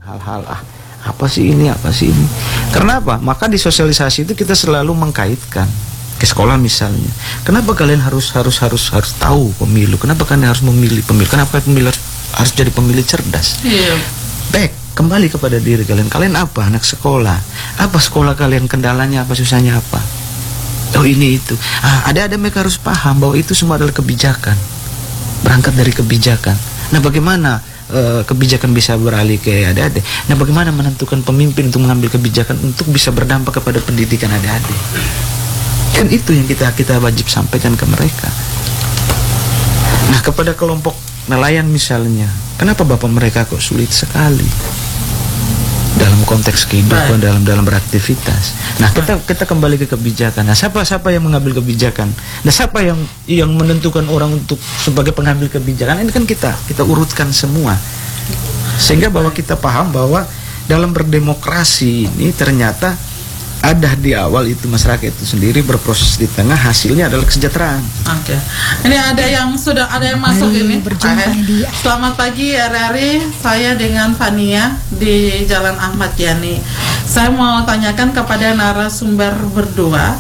hal-hal apa sih ini. Karena apa? Maka di sosialisasi itu kita selalu mengkaitkan ke sekolah misalnya. Kenapa kalian harus tahu pemilu? Kenapa kalian harus memilih pemilu? Kenapa pemilu harus jadi pemilih cerdas? Baik, kembali kepada diri kalian. Kalian apa? Anak sekolah. Apa sekolah kalian? Kendalanya apa? Susahnya apa? Oh ini itu. Ada mereka harus paham bahwa itu semua adalah kebijakan. Berangkat dari kebijakan. Nah, bagaimana kebijakan bisa beralih ke adik-adik? Nah, bagaimana menentukan pemimpin untuk mengambil kebijakan untuk bisa berdampak kepada pendidikan adik-adik? Kan itu yang kita wajib sampaikan ke mereka. Nah, kepada kelompok nelayan misalnya, kenapa bapak mereka kok sulit sekali dalam konteks kehidupan, dalam beraktivitas? Nah, kita kembali ke kebijakan. Nah, siapa yang mengambil kebijakan? Nah, siapa yang menentukan orang untuk sebagai pengambil kebijakan? Ini kan kita urutkan semua, sehingga bahwa kita paham bahwa dalam berdemokrasi ini ternyata ada di awal itu masyarakat itu sendiri, berproses di tengah, hasilnya adalah kesejahteraan. Oke. Ini ada yang masuk ini. Selamat pagi RRI, saya dengan Fania di Jalan Ahmad Yani. Saya mau tanyakan kepada narasumber berdua.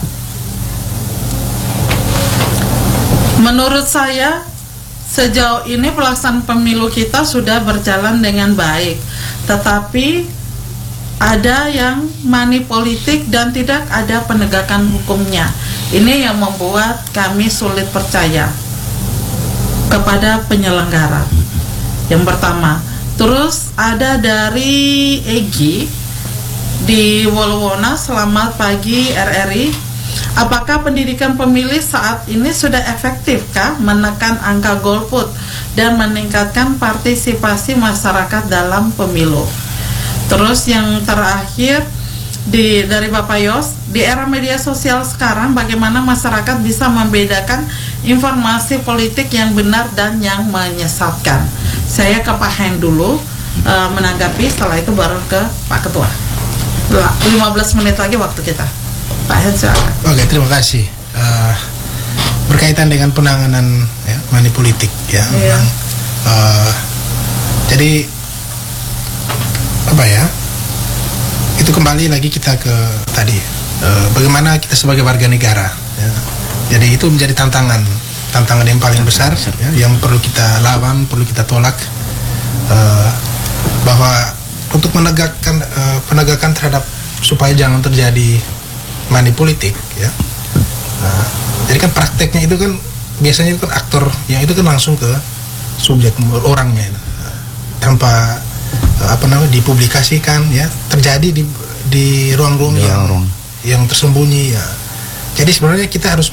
Menurut saya sejauh ini pelaksanaan pemilu kita sudah berjalan dengan baik, tetapi ada yang money politik dan tidak ada penegakan hukumnya. Ini yang membuat kami sulit percaya kepada penyelenggara. Yang pertama. Terus ada dari Egi di Wolwona. Selamat pagi RRI. Apakah pendidikan pemilih saat ini sudah efektifkah menekan angka golput dan meningkatkan partisipasi masyarakat dalam pemilu? Terus yang terakhir dari Bapak Yos, di era media sosial sekarang bagaimana masyarakat bisa membedakan informasi politik yang benar dan yang menyesatkan? Saya ke Pak Heng dulu menanggapi, setelah itu baru ke Pak Ketua. 15 menit lagi waktu kita. Pak Heng, silakan. Oke, terima kasih. Berkaitan dengan penanganan money politik memang, jadi itu kembali lagi kita ke tadi bagaimana kita sebagai warga negara jadi itu menjadi tantangan yang paling besar yang perlu kita lawan, perlu kita tolak, bahwa untuk penegakan terhadap supaya jangan terjadi money politik jadi kan prakteknya itu kan biasanya itu kan aktor yang itu kan langsung ke subjek orangnya tanpa dipublikasikan terjadi di ruang-ruang yang tersembunyi Jadi sebenarnya kita harus